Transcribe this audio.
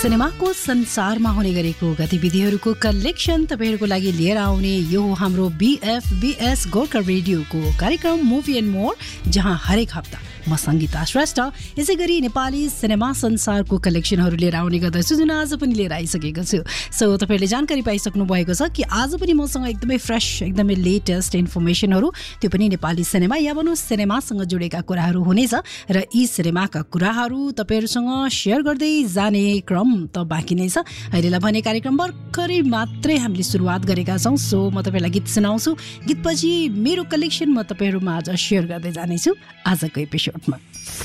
सिनेमाको संसारमा हुने गरेको गतिविधिहरूको कलेक्सन तपाईहरुको लागि लिएर आउने यो हाम्रो BFBS गोर्खा रेडियोको कार्यक्रम मुभी एन्ड मोर, जहाँ हरेक हप्ता म संगीता श्रेष्ठ यसैगरी नेपाली सिनेमा संसारको कलेक्सनहरू लिएर आउने गर्दछु, जुन आज पनि लिएर आइसकेको छु। सो तपाईहरुले जानकारी पाइसक्नु भएको छ कि आज पनि मसँग एकदमै फ्रेश, एकदमै लेटेस्ट इन्फर्मेसनहरू, त्यो पनि नेपाली सिनेमा या भनौँ सिनेमासँग जोडेका कुराहरू हुनेछ र यी सिनेमाका कुराहरू तपाईहरुसँग शेयर गर्दै जाने क्रम त बाँकी नै छ। अहिलेलाई भने कार्यक्रम भर्खरै मात्रै हामीले सुरुवात गरेका छौँ। सो म तपाईहरुलाई गीत सुनाउँछु, गीतपछि मेरो कलेक्सन म तपाईहरुमा आज शेयर गर्दै जानेछु आजको एपिसोडमा।